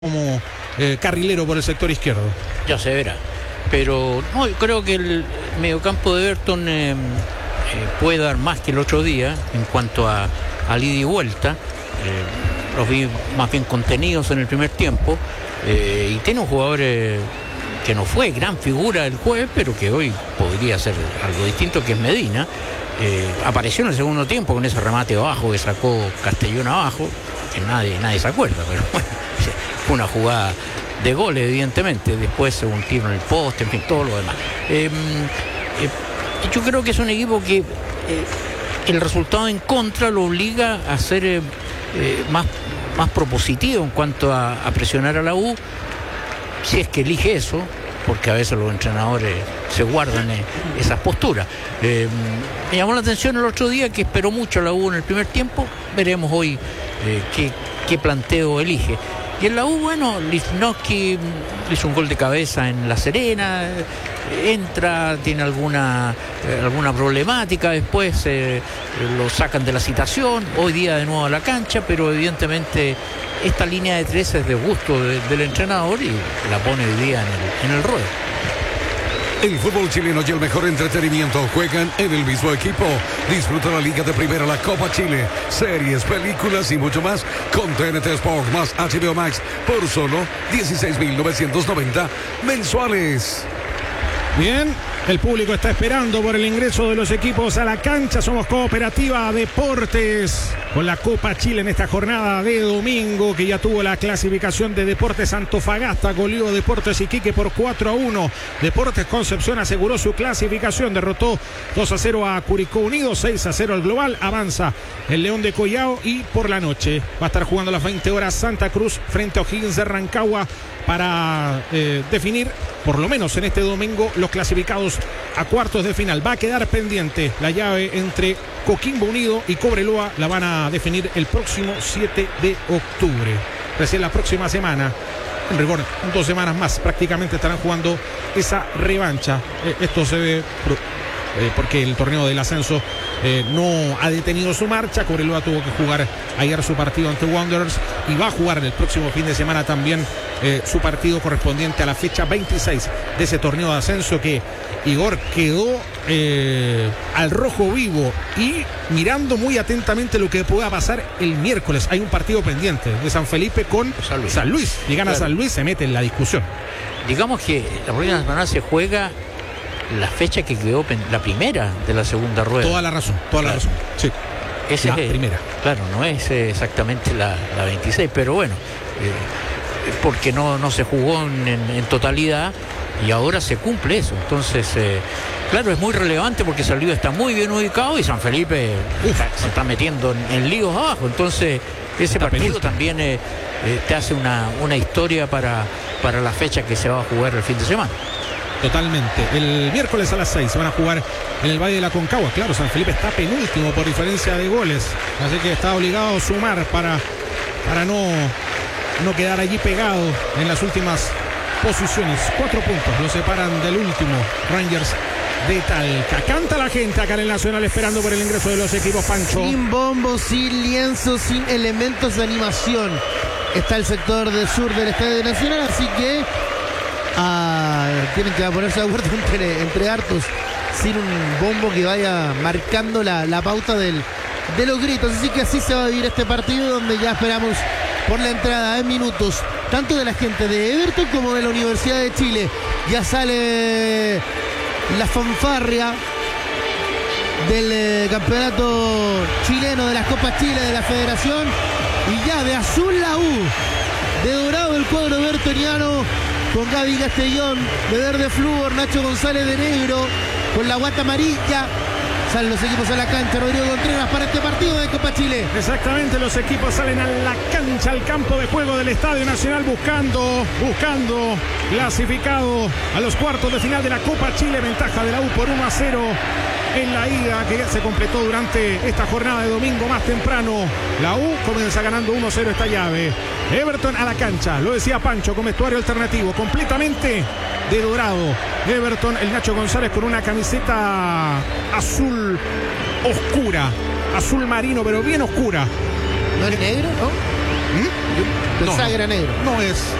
como carrilero por el sector izquierdo. Ya se verá. Pero no, yo creo que el mediocampo de Everton puede dar más que el otro día en cuanto a ida y vuelta. Los vi más bien contenidos en el primer tiempo. Y tiene un jugador que no fue gran figura el jueves, pero que hoy podría ser algo distinto, que es Medina. Apareció en el segundo tiempo con ese remate abajo que sacó Castellón abajo, que nadie se acuerda, pero bueno, fue una jugada de gol, evidentemente. Después un tiro en el poste, en fin, todo lo demás. Yo creo que es un equipo que el resultado en contra lo obliga a ser más propositivo en cuanto a presionar a la U, si es que elige eso, porque a veces los entrenadores se guardan esas posturas. Me llamó la atención el otro día que esperó mucho a la U en el primer tiempo. Veremos hoy qué planteo elige. Y en la U, bueno, Lichnowsky hizo un gol de cabeza en La Serena, entra, tiene alguna problemática, después lo sacan de la citación, hoy día de nuevo a la cancha, pero evidentemente esta línea de tres es de gusto del entrenador y la pone hoy día en el ruedo. El fútbol chileno y el mejor entretenimiento juegan en el mismo equipo. Disfruta la Liga de Primera, la Copa Chile, series, películas y mucho más con TNT Sport más HBO Max por solo 16.990 mensuales. Bien, el público está esperando por el ingreso de los equipos a la cancha. Somos Cooperativa Deportes con la Copa Chile en esta jornada de domingo, que ya tuvo la clasificación de Deportes Antofagasta, goleó Deportes Iquique por 4-1. Deportes Concepción aseguró su clasificación, derrotó 2-0 a Curicó Unido, 6-0 al global. Avanza el León de Collao y por la noche va a estar jugando a las 20 horas Santa Cruz frente a O'Higgins de Rancagua para definir, por lo menos en este domingo, los clasificados a cuartos de final. Va a quedar pendiente la llave entre Coquimbo Unido y Cobreloa, la van a definir el próximo 7 de octubre. Recién la próxima semana, en rigor, 2 semanas más, prácticamente estarán jugando esa revancha. Esto se ve porque el torneo del ascenso no ha detenido su marcha. Cobreloa tuvo que jugar ayer su partido ante Wanderers y va a jugar el próximo fin de semana también su partido correspondiente a la fecha 26 de ese torneo de ascenso, que Igor quedó al rojo vivo y mirando muy atentamente lo que pueda pasar el miércoles. Hay un partido pendiente de San Felipe con San Luis. Y gana San Luis, se mete en la discusión. Digamos que la próxima semana se juega la fecha que quedó la primera de la segunda rueda. Toda la razón. Sí. Esa es la primera. Claro, no es exactamente la 26, pero bueno, porque no se jugó en totalidad y ahora se cumple eso. Entonces, claro, es muy relevante porque San Luis está muy bien ubicado y San Felipe se está metiendo en líos abajo. Entonces, ese partido también te hace una historia para la fecha que se va a jugar el fin de semana. Totalmente. El miércoles a las 6 se van a jugar en el Valle de la Concagua. Claro, San Felipe está penúltimo por diferencia de goles, así que está obligado a sumar para no quedar allí pegado en las últimas posiciones. 4 puntos lo separan del último, Rangers de Talca. Canta la gente acá en el Nacional esperando por el ingreso de los equipos, Pancho. Sin bombos, sin lienzos, sin elementos de animación. Está el sector del sur del Estadio Nacional, así que tienen que ponerse de acuerdo entre hartos, sin un bombo que vaya marcando la pauta de los gritos. Así que así se va a vivir este partido, donde ya esperamos por la entrada en minutos tanto de la gente de Everton como de la Universidad de Chile. Ya sale la fanfarria del campeonato chileno de las Copas Chile de la Federación, y ya de azul la U, de dorado el cuadro evertoniano, con Gaby Castellón de verde flúor, Nacho González de negro, con la guata amarilla. Salen los equipos a la cancha, Rodrigo Contreras, para este partido de Copa Chile. Exactamente, los equipos salen a la cancha, al campo de juego del Estadio Nacional, buscando clasificado a los cuartos de final de la Copa Chile. Ventaja de la U por 1-0 en la ida, que se completó durante esta jornada de domingo más temprano. La U comienza ganando 1-0 esta llave. Everton a la cancha, lo decía Pancho, con vestuario alternativo completamente de dorado. Everton, el Nacho González con una camiseta azul oscura, azul marino, pero bien oscura. ¿No es negro, no? Pensaba no, que era negro. No es